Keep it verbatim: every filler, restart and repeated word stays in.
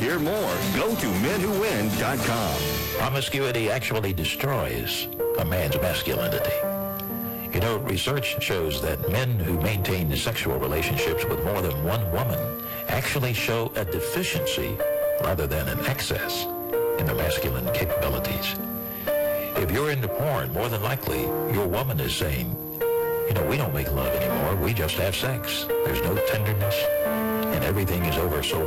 hear more, go to men who win dot com. Promiscuity actually destroys a man's masculinity. You know, research shows that men who maintain sexual relationships with more than one woman actually show a deficiency rather than an excess in their masculine capabilities. If you're into porn, more than likely your woman is saying, you know, we don't make love anymore. We just have sex. There's no tenderness, and everything is over so